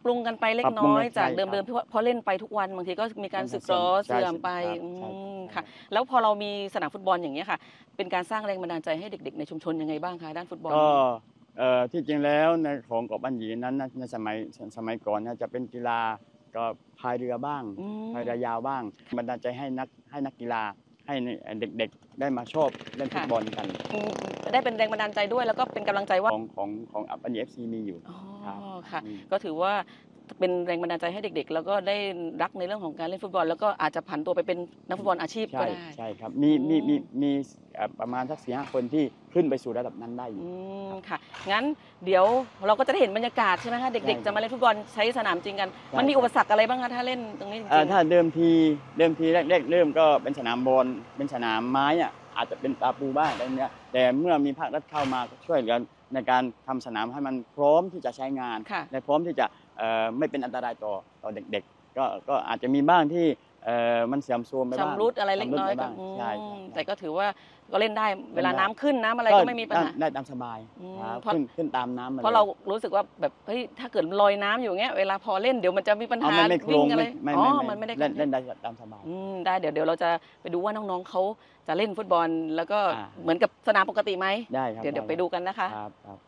ปรุงกันไปเล็กน้อยจากเดิมๆเพราะเล่นไปทุกวันบางทีก็มีการสึกหรอเสื่อมไปค่ะแล้วพอเรามีสนามฟุตบอลอย่างเงี้ยค่ะเป็นการสร้างแรงบันดาลใจให้เด็กๆในชุมชนยังไงบ้างคะด้านฟุตบอลก็ที่จริงแล้วในของเกาะบ้านหยีนั้นในสมัยก่อนจะเป็นกีฬาก็พายเรือบ้างพายเรือยาวบ้างบันดาลใจให้นักกีฬาให้เด็กๆได้มาชอบเล่นฟุตบอลกันได้เป็นแรงบันดาลใจด้วยแล้วก็เป็นกำลังใจว่าของบ้านหยี FC มีอยู่ค่ะก็ถือว่าเป็นแรงบันดาลใจให้เด็กๆแล้วก็ได้รักในเรื่องของการเล่นฟุตบอลแล้วก็อาจจะผันตัวไปเป็นนักฟุตบอลอาชีพก็ได้ใช่ครับมีประมาณสัก 4-5 คนที่ขึ้นไปสู่ระดับนั้นได้อยู่ค่ะงั้นเดี๋ยวเราก็จะได้เห็นบรรยากาศใช่ไหมคะเด็กๆจะมาเล่นฟุตบอลใช้สนามจริงกันมันมีอุปสรรคอะไรบ้างคะถ้าเล่นตรงนี้จริงๆถ้าเดิมทีแรกเริ่มก็เป็นสนามบอลเป็นสนามไม้อาจจะเป็นตาปูบ้างอะไรเงี้ยแต่เมื่อมีภาครัฐเข้ามาช่วยกันในการทำสนามให้มันพร้อมที่จะใช้งานและพร้อมที่จะไม่เป็นอันตรายต่อเด็กๆก็อาจจะมีบ้างที่มันเสื่อมโทรมไปบ้างชำรุดอะไรเล็กน้อยก็แต่ก็ถือว่าก็เล่นได้เวลาน้ำขึ้นน้ำอะไรก็ไม่มีปัญหาได้ตามสบายขึ้นตามน้ำเพราะเรารู้สึกว่าแบบเฮ้ยถ้าเกิดลอยน้ำอยู่เงี้ยเวลาพอเล่นเดี๋ยวมันจะมีปัญหาวิ่งอะไรมันไม่ได้เล่นได้ตามสบายได้เดี๋ยวเราจะไปดูว่าน้องๆเขาจะเล่นฟุตบอลแล้วก็เหมือนกับสนามปกติไหมได้ครับเดี๋ยวไปดูกันนะคะ